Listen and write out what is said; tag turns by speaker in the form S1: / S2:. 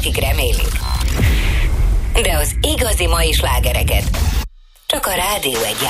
S1: tetszik, remélik. De az igazi mai slágereket csak a Rádió 1